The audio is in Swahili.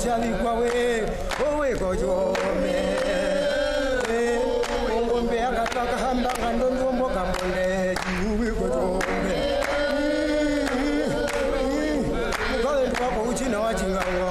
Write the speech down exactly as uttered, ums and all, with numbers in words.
chali kwa we owe kojome ngombe akataka hamba kando ngombo kambole jiwe kojome ngale ndwa ko uchina wachinga